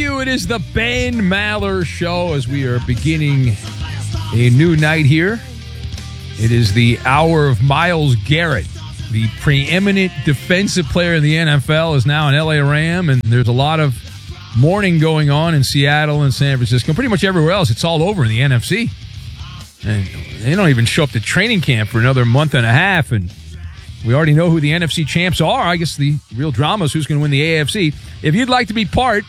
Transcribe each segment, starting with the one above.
you? It is the Ben Maller Show as we are beginning a new night here. It is the hour of Myles Garrett, the preeminent defensive player in the NFL, is now an LA Ram, and there's a lot of mourning going on in Seattle and San Francisco. Pretty much everywhere else, it's all over in the NFC. And they don't even show up to training camp for another month and a half, and we already know who the NFC champs are. I guess the real drama is who's going to win the AFC. If you'd like to be part,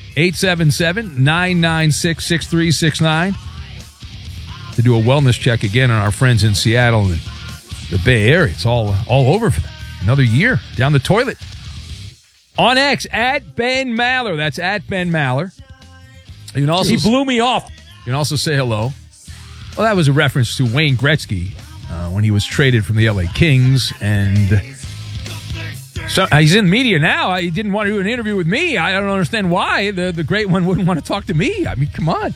877-996-6369 to do a wellness check again on our friends in Seattle and the Bay Area. It's all over for them. Another year down the toilet. On X, at Ben Maller. That's at Ben Maller. You can also, he blew me off. You can also say hello. Well, that was a reference to Wayne Gretzky when he was traded from the LA Kings. And so he's in media now. He didn't want to do an interview with me. I don't understand why the great one wouldn't want to talk to me. I mean, come on.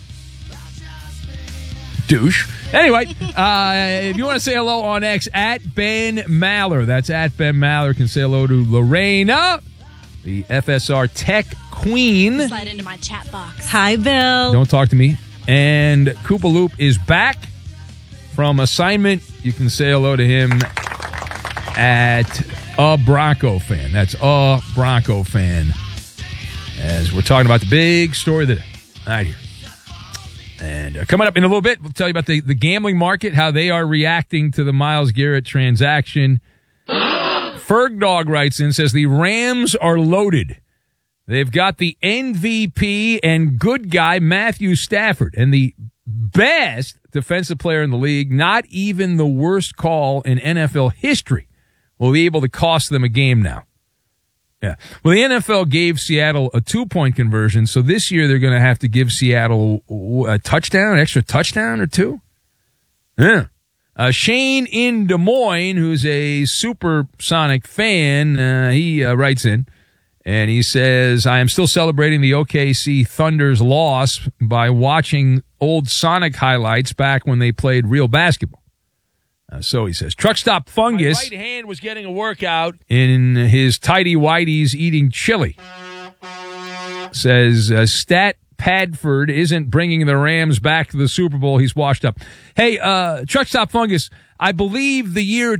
Douche. Anyway, if you want to say hello on X, at Ben Maller. That's at Ben Maller. You can say hello to Lorena, the FSR Tech Queen. Slide into my chat box. Hi, Bill. Don't talk to me. And Koopa Loop is back from assignment. You can say hello to him at a Bronco fan. That's a Bronco fan. As we're talking about the big story of the day. Right here. And coming up in a little bit, we'll tell you about the gambling market, how they are reacting to the Myles Garrett transaction. Ferg Dog writes in, says the Rams are loaded. They've got the MVP and good guy Matthew Stafford and the best defensive player in the league. Not even the worst call in NFL history will be able to cost them a game now. Yeah. Well, the NFL gave Seattle a 2-point conversion, so this year they're going to have to give Seattle a touchdown, an extra touchdown or two. Yeah. Shane in Des Moines, who's a Supersonic fan, he writes in, and he says, I am still celebrating the OKC Thunder's loss by watching old Sonic highlights back when they played real basketball. So he says, Truck Stop Fungus. My right hand was getting a workout. In his tidy whities eating chili. Says, Stat Padford isn't bringing the Rams back to the Super Bowl. He's washed up. Hey, Truck Stop Fungus, I believe the year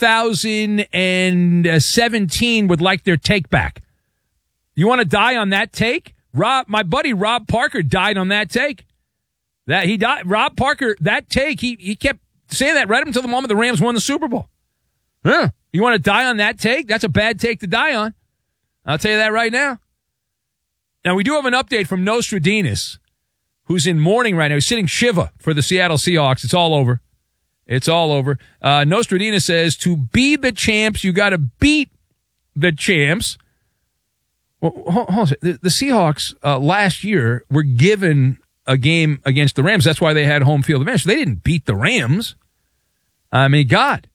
2017 would like their take back. You want to die on that take? My buddy Rob Parker died on that take. He died. Rob Parker, that take, he kept saying that right up until the moment the Rams won the Super Bowl. Huh. You want to die on that take? That's a bad take to die on. I'll tell you that right now. Now, we do have an update from Nostradamus, who's in mourning right now. He's sitting Shiva for the Seattle Seahawks. It's all over. It's all over. Nostradamus says, to be the champs, you got to beat the champs. Well, hold on a second. The Seahawks last year were given a game against the Rams. That's why they had home field advantage. They didn't beat the Rams. I mean, God.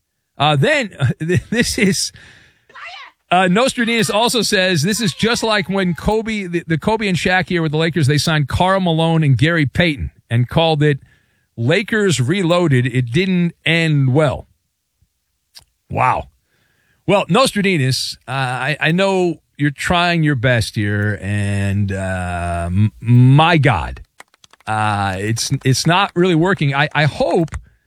This is... Nostradamus also says this is just like when Kobe, the Kobe and Shaq year with the Lakers, they signed Karl Malone and Gary Payton and called it Lakers Reloaded. It didn't end well. Wow. Well, Nostradamus, I know you're trying your best here, and my God, it's not really working. I hope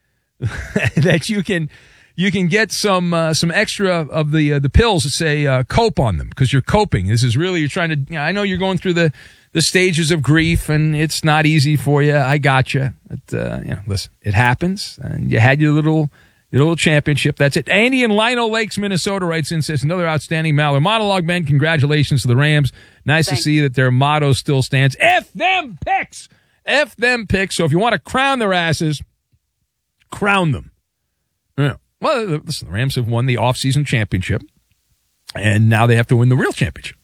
that you can get some extra of the pills that say cope on them, because you're coping. This is really, you're trying to, I know you're going through the stages of grief, and it's not easy for you. I got you. But, listen, it happens, and you had your little championship. That's it. Andy in Lino Lakes, Minnesota writes in, says, another outstanding Maller monologue, Ben. Congratulations to the Rams. Nice to see that their motto still stands. F them picks! F them picks. So if you want to crown their asses, crown them. Yeah. Well, listen, the Rams have won the offseason championship, and now they have to win the real championship.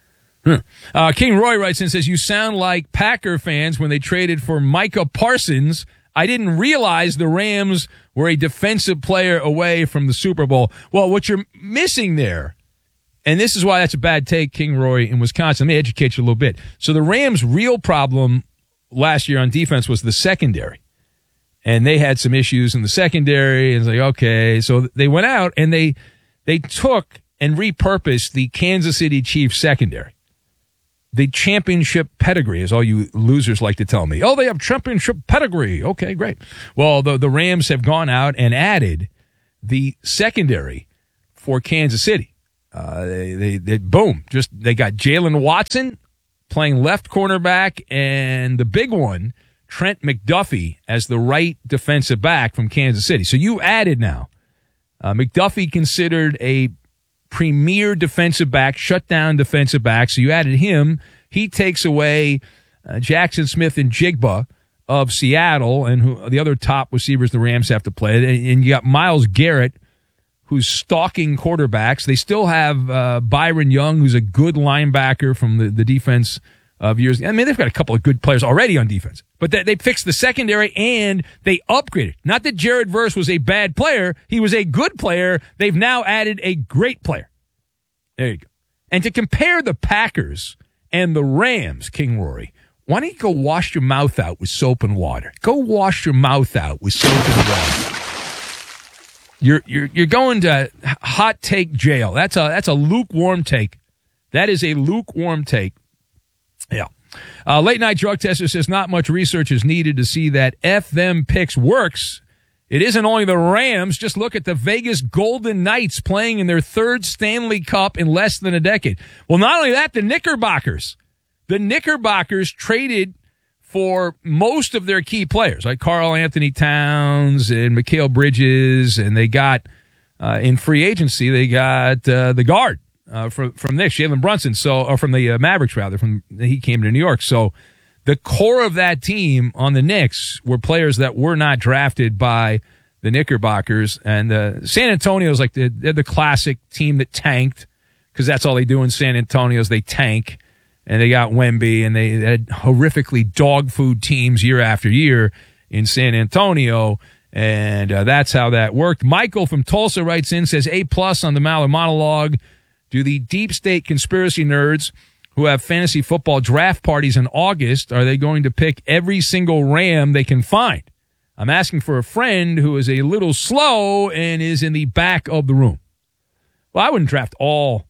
King Roy writes in and says, you sound like Packer fans when they traded for Micah Parsons. I didn't realize the Rams were a defensive player away from the Super Bowl. Well, what you're missing there, and this is why that's a bad take, King Roy in Wisconsin. Let me educate you a little bit. So the Rams' real problem last year on defense was the secondary. And they had some issues in the secondary. And it's like, okay. So they went out and they took and repurposed the Kansas City Chiefs secondary. the championship pedigree, is all you losers like to tell me. Oh, they have championship pedigree. Okay, great. Well, the Rams have gone out and added the secondary for Kansas City. They boom, they got Jalen Watson playing left cornerback, and the big one, Trent McDuffie, as the right defensive back from Kansas City. So you added now McDuffie, considered a premier defensive back, shutdown defensive back. So you added him. He takes away Jackson Smith and Jigba of Seattle, and the other top receivers the Rams have to play. And you got Myles Garrett, who's stalking quarterbacks. They still have Byron Young, who's a good linebacker from the defense of years. I mean, they've got a couple of good players already on defense, but they fixed the secondary and they upgraded. Not that Jared Verse was a bad player. He was a good player. They've now added a great player. There you go. And to compare the Packers and the Rams, King Rory, why don't you go wash your mouth out with soap and water? Go wash your mouth out with soap and water. You're going to hot take jail. That's a lukewarm take. That is a lukewarm take. Yeah. Late Night Drug Tester says not much research is needed to see that F them picks works. It isn't only the Rams. Just look at the Vegas Golden Knights playing in their third Stanley Cup in less than a decade. Well, not only that, the Knickerbockers. The Knickerbockers traded for most of their key players, like Karl Anthony Towns and Mikal Bridges, and they got, in free agency, they got the guard. From Knicks, Jalen Brunson, or from the Mavericks, rather, he came to New York. So the core of that team on the Knicks were players that were not drafted by the Knickerbockers. And San Antonio's like they're the classic team that tanked, because that's all they do in San Antonio is they tank. And they got Wemby, and they had horrifically dog food teams year after year in San Antonio. And that's how that worked. Michael from Tulsa writes in, says, A+ on the Maller monologue. Do the deep state conspiracy nerds who have fantasy football draft parties in August, are they going to pick every single Ram they can find? I'm asking for a friend who is a little slow and is in the back of the room. Well, I wouldn't draft all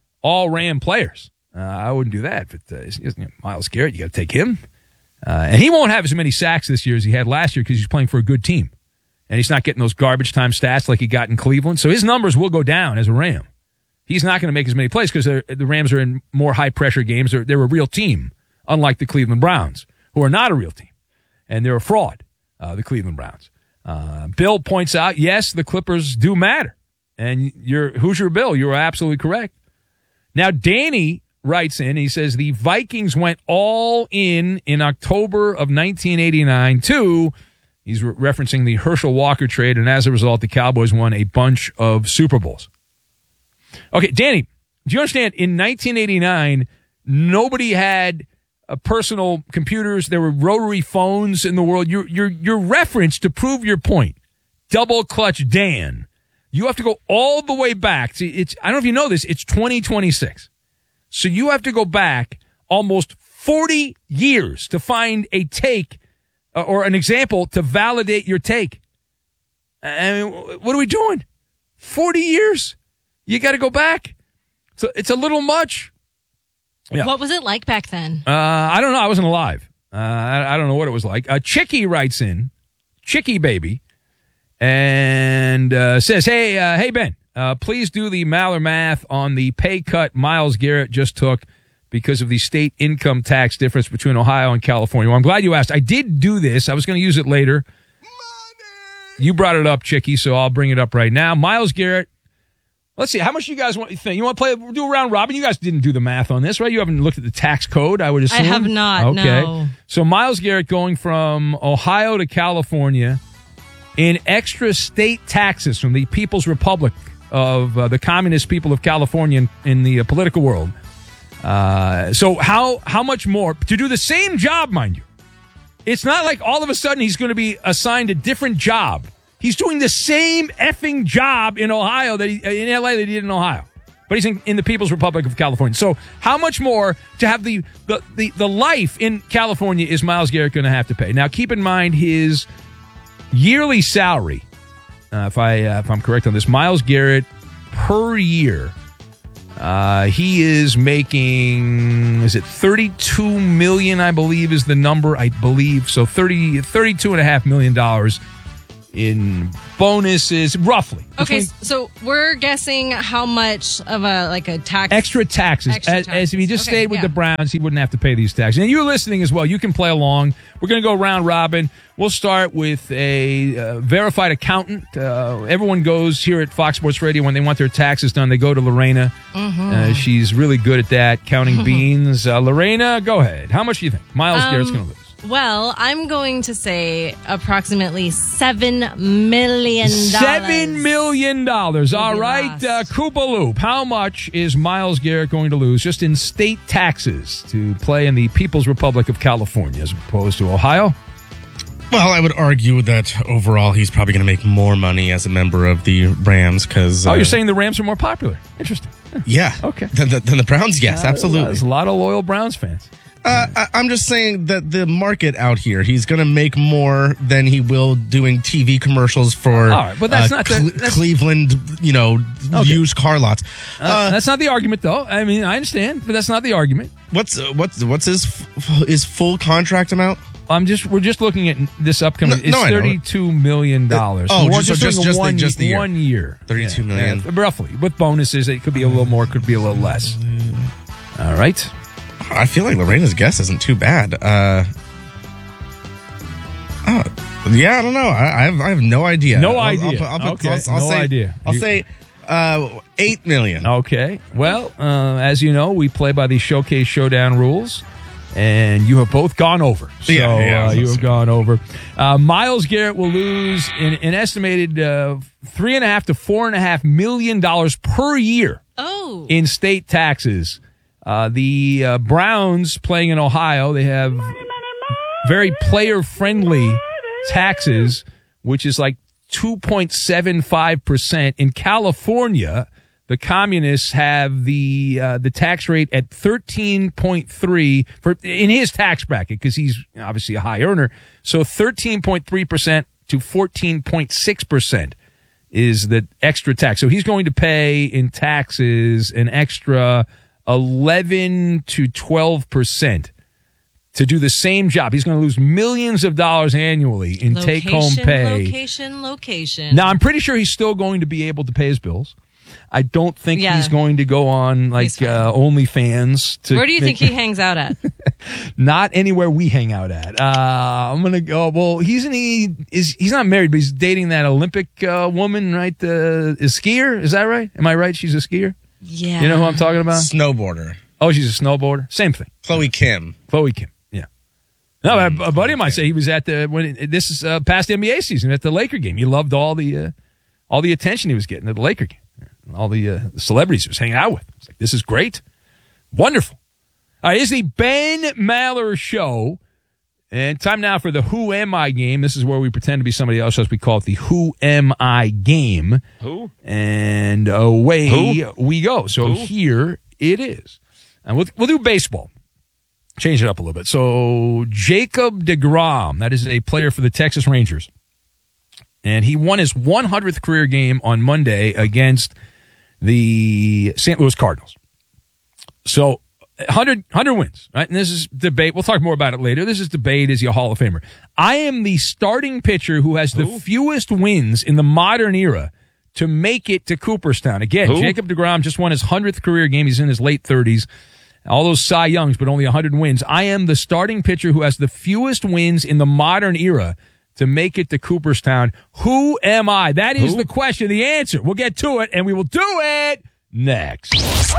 Ram players. I wouldn't do that. But Myles Garrett, you got to take him. And he won't have as many sacks this year as he had last year because he's playing for a good team. And he's not getting those garbage time stats like he got in Cleveland. So his numbers will go down as a Ram. He's not going to make as many plays because the Rams are in more high-pressure games. They're a real team, unlike the Cleveland Browns, who are not a real team. And they're a fraud, the Cleveland Browns. Bill points out, yes, the Clippers do matter. And Hoosier Bill, you're absolutely correct. Now, Danny writes in, he says, the Vikings went all in October of 1989, too. He's referencing the Herschel Walker trade, and as a result, the Cowboys won a bunch of Super Bowls. Okay, Danny, do you understand? In 1989, nobody had personal computers. There were rotary phones in the world. Your reference to prove your point, double clutch Dan, you have to go all the way back. See, I don't know if you know this. It's 2026. So you have to go back almost 40 years to find a take or an example to validate your take. I mean, what are we doing? 40 years? You got to go back. So it's a little much. Yeah. What was it like back then? I don't know. I wasn't alive. I don't know what it was like. Chicky writes in, Chicky baby, and says, hey, Ben, please do the Maller math on the pay cut Myles Garrett just took because of the state income tax difference between Ohio and California. Well, I'm glad you asked. I did do this. I was going to use it later. Money. You brought it up, Chicky, so I'll bring it up right now. Myles Garrett. Let's see. How much you guys want to think? You want to do a round robin? You guys didn't do the math on this, right? You haven't looked at the tax code, I would assume. I have not, okay. No. So Myles Garrett going from Ohio to California in extra state taxes from the People's Republic of the Communist People of California in the political world. So how much more? To do the same job, mind you. It's not like all of a sudden he's going to be assigned a different job. He's doing the same effing job in Ohio in LA that he did in Ohio. But he's in the People's Republic of California. So how much more to have the life in California is Myles Garrett going to have to pay? Now, keep in mind his yearly salary, if I'm correct on this, Myles Garrett per year, He is making, is it $32 million, I believe is the number, I believe. So $32.5 million in bonuses, roughly. Okay, so we're guessing how much of a tax... Extra taxes. As if he just stayed with the Browns, he wouldn't have to pay these taxes. And you listening as well, you can play along. We're going to go round robin. We'll start with a verified accountant. Everyone goes here at Fox Sports Radio when they want their taxes done. They go to Lorena. She's really good at that, counting beans. Lorena, go ahead. How much do you think Myles Garrett's going to lose? Well, I'm going to say approximately $7 million. $7 million. All right. Koopa Loop, how much is Myles Garrett going to lose just in state taxes to play in the People's Republic of California as opposed to Ohio? Well, I would argue that overall he's probably going to make more money as a member of the Rams because... you're saying the Rams are more popular. Interesting. Yeah. Okay. Than the Browns, yes, absolutely. There's a lot of loyal Browns fans. I'm just saying that the market out here, he's going to make more than he will doing TV commercials for but that's not Cleveland, used car lots. That's not the argument, though. I mean, I understand, but that's not the argument. What's his full contract amount? We're just looking at this upcoming. It's $32 million. Just the year. 1 year. $32 million. Yeah, roughly. With bonuses, it could be a little more, could be a little less. All right. I feel like Lorena's guess isn't too bad. I don't know. I have no idea. No idea. I'll say $8 million. Okay. Well, as you know, we play by the Showcase Showdown rules, and you have both gone over. So you have gone over. Myles Garrett will lose an estimated $3.5 to $4.5 million per year in state taxes. The Browns playing in Ohio, they have very player-friendly taxes, which is like 2.75%. In California, the communists have the tax rate at 13.3 in his tax bracket because he's obviously a high earner. So 13.3% to 14.6% is the extra tax. So he's going to pay in taxes an extra 11 to 12% to do the same job. He's going to lose millions of dollars annually in take-home pay. Location. Now, I'm pretty sure he's still going to be able to pay his bills. I don't think he's going to go on OnlyFans. Where do you think he hangs out at? Not anywhere we hang out at. I'm going to go. Well, he's not married, but he's dating that Olympic woman, right? A skier. Is that right? Am I right? She's a skier? Yeah. You know who I'm talking about? Snowboarder. Oh, she's a snowboarder? Same thing. Chloe Kim. Yeah. No, a buddy of mine said he was at this is past NBA season at the Laker game. He loved all the attention he was getting at the Laker game. All the celebrities he was hanging out with. It's like, this is great. Wonderful. All right, it's the Ben Maller Show. And time now for the Who Am I game. This is where we pretend to be somebody else, as we call it the Who Am I game. Who? And away we go. So here it is. And we'll do baseball. Change it up a little bit. So Jacob deGrom, that is a player for the Texas Rangers. And he won his 100th career game on Monday against the St. Louis Cardinals. So 100 wins, right? And this is debate. We'll talk more about it later. This is debate. Is he a Hall of Famer? I am the starting pitcher who has the fewest wins in the modern era to make it to Cooperstown. Again, Jacob deGrom just won his 100th career game. He's in his late 30s. All those Cy Youngs, but only 100 wins. I am the starting pitcher who has the fewest wins in the modern era to make it to Cooperstown. Who am I? That is the question, the answer. We'll get to it, and we will do it next.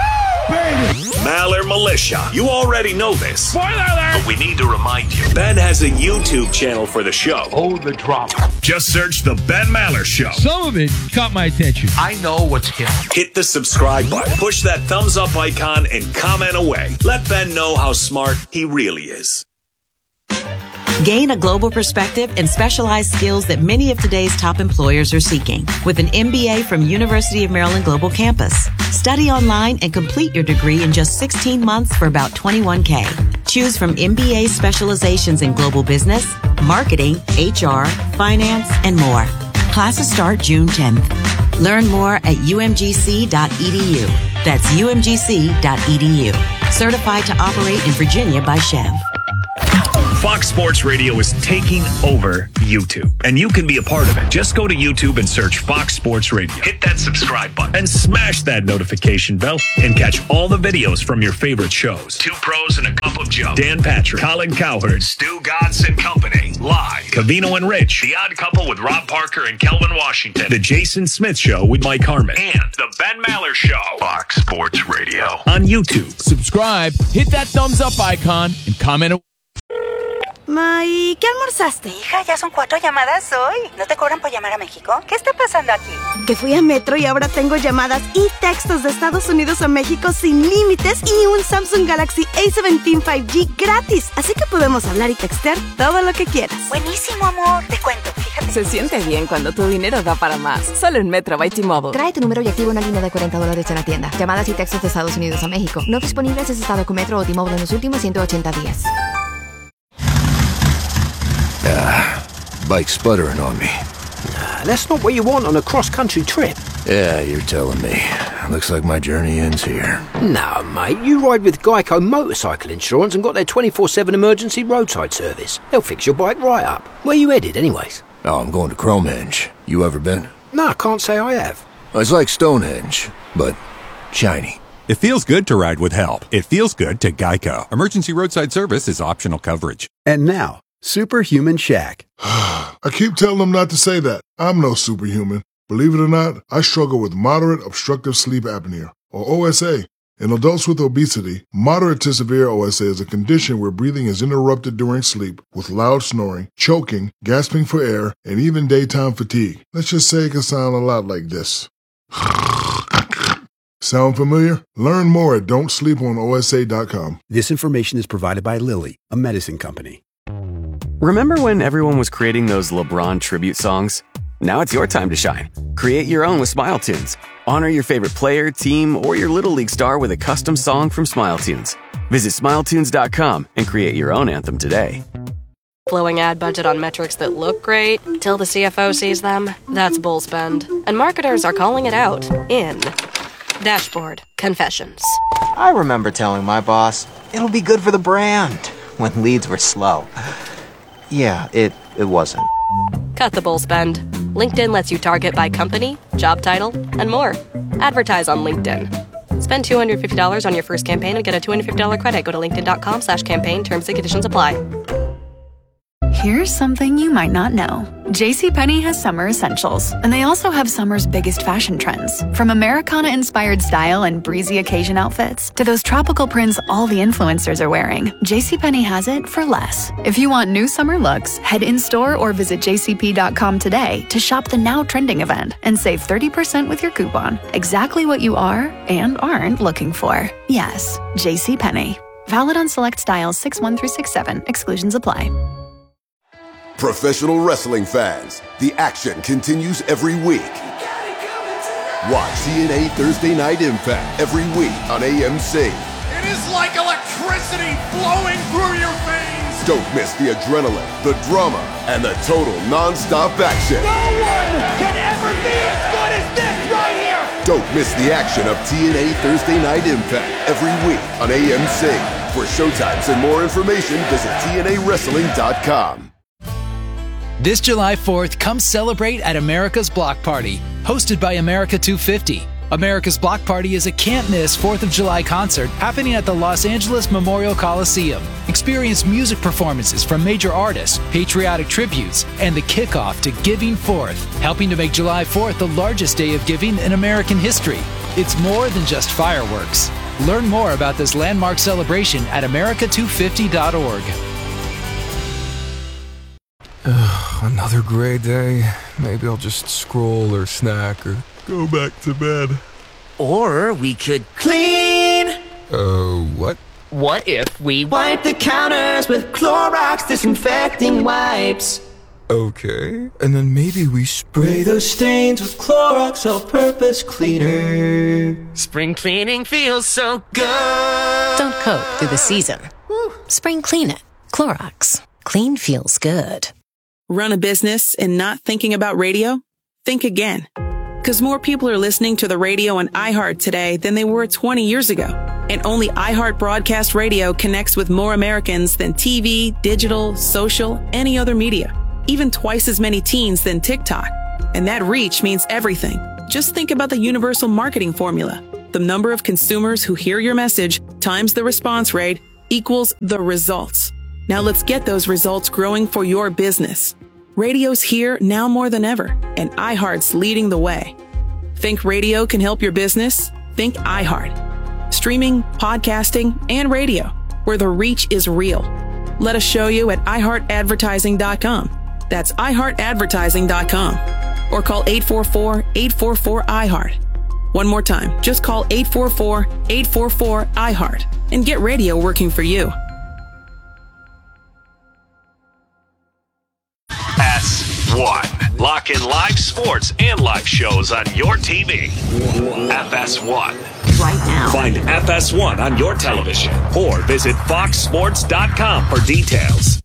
Maller Militia. You already know this. Spoiler alert! But we need to remind you. Ben has a YouTube channel for the show. Oh, the drama. Just search The Ben Maller Show. Some of it caught my attention. I know what's killing. Hit the subscribe button. Push that thumbs up icon and comment away. Let Ben know how smart he really is. Gain a global perspective and specialized skills that many of today's top employers are seeking with an MBA from University of Maryland Global Campus. Study online and complete your degree in just 16 months for about $21,000. Choose from MBA specializations in global business, marketing, HR, finance, and more. Classes start June 10th. Learn more at umgc.edu. That's umgc.edu. Certified to operate in Virginia by Chev. Fox Sports Radio is taking over YouTube, and you can be a part of it. Just go to YouTube and search Fox Sports Radio. Hit that subscribe button and smash that notification bell and catch all the videos from your favorite shows. Two Pros and a Cup of Joe. Dan Patrick, Colin Cowherd, Stu Godson and Company. Live. Covino and Rich. The Odd Couple with Rob Parker and Kelvin Washington. The Jason Smith Show with Mike Harmon. And The Ben Maller Show. Fox Sports Radio. On YouTube. Subscribe, hit that thumbs up icon, and comment. Ma, ¿y qué almorzaste? Hija, ya son 4 llamadas hoy. ¿No te cobran por llamar a México? ¿Qué está pasando aquí? Que fui a Metro y ahora tengo llamadas y textos de Estados Unidos a México sin límites y un Samsung Galaxy A17 5G gratis. Así que podemos hablar y textear todo lo que quieras. Buenísimo, amor. Te cuento, fíjate. Se siente bien cuando tu dinero da para más. Solo en Metro by T-Mobile. Trae tu número y activa una línea de $40 en la tienda. Llamadas y textos de Estados Unidos a México. No disponibles si has estado con Metro o T-Mobile en los últimos 180 días. Bike's sputtering on me. Nah, that's not what you want on a cross-country trip. Yeah, you're telling me. Looks like my journey ends here. No, mate, you ride with Geico Motorcycle Insurance and got their 24/7 emergency roadside service. They'll fix your bike right up. Where you headed, anyways? Oh, I'm going to Cromenge. You ever been? No, I can't say I have. It's like Stonehenge, but shiny. It feels good to ride with help. It feels good to Geico. Emergency roadside service is optional coverage. And now, Superhuman Shaq. I keep telling them not to say that. I'm no superhuman. Believe it or not, I struggle with moderate obstructive sleep apnea, or OSA. In adults with obesity, moderate to severe OSA is a condition where breathing is interrupted during sleep with loud snoring, choking, gasping for air, and even daytime fatigue. Let's just say it can sound a lot like this. Sound familiar? Learn more at don'tsleeponosa.com. This information is provided by Lilly, a medicine company. Remember when everyone was creating those LeBron tribute songs? Now it's your time to shine. Create your own with Smile Tunes. Honor your favorite player, team, or your Little League star with a custom song from Smile Tunes. Visit SmileTunes.com and create your own anthem today. Flowing ad budget on metrics that look great till the CFO sees them. That's bull spend. And marketers are calling it out in Dashboard Confessions. I remember telling my boss, it'll be good for the brand, when leads were slow. Yeah, it wasn't. Cut the bull spend. LinkedIn lets you target by company, job title, and more. Advertise on LinkedIn. Spend $250 on your first campaign and get a $250 credit. Go to linkedin.com/campaign. Terms and conditions apply. Here's something you might not know. JCPenney has summer essentials, and they also have summer's biggest fashion trends. From Americana-inspired style and breezy occasion outfits to those tropical prints all the influencers are wearing, JCPenney has it for less. If you want new summer looks, head in-store or visit jcp.com today to shop the now trending event and save 30% with your coupon. Exactly what you are and aren't looking for. Yes, JCPenney. Valid on select styles 6-1 through 6-7. Exclusions apply. Professional wrestling fans, the action continues every week. Watch TNA Thursday Night Impact every week on AMC. It is like electricity flowing through your veins. Don't miss the adrenaline, the drama, and the total non-stop action. No one can ever be as good as this right here. Don't miss the action of TNA Thursday Night Impact every week on AMC. For showtimes and more information, visit TNAWrestling.com. This July 4th, come celebrate at America's Block Party, hosted by America 250. America's Block Party is a can't-miss 4th of July concert happening at the Los Angeles Memorial Coliseum. Experience music performances from major artists, patriotic tributes, and the kickoff to Giving Forth, helping to make July 4th the largest day of giving in American history. It's more than just fireworks. Learn more about this landmark celebration at america250.org. Another gray day. Maybe I'll just scroll or snack or go back to bed. Or we could clean. What? What if we wipe the counters with Clorox disinfecting wipes? Okay, and then maybe we spray those stains with Clorox all-purpose cleaner. Spring cleaning feels so good. Don't coat through the season. Spring clean it. Clorox. Clean feels good. Run a business and not thinking about radio? Think again. Because more people are listening to the radio on iHeart today than they were 20 years ago. And only iHeart Broadcast Radio connects with more Americans than TV, digital, social, any other media. Even twice as many teens than TikTok. And that reach means everything. Just think about the universal marketing formula. The number of consumers who hear your message times the response rate equals the results. Now let's get those results growing for your business. Radio's here now more than ever, and iHeart's leading the way. Think radio can help your business? Think iHeart. Streaming, podcasting, and radio, where the reach is real. Let us show you at iHeartAdvertising.com. That's iHeartAdvertising.com. Or call 844-844-iHeart. One more time, just call 844-844-iHeart and get radio working for you. FS1. Lock in live sports and live shows on your TV. FS1. Right now. Find FS1 on your television or visit foxsports.com for details.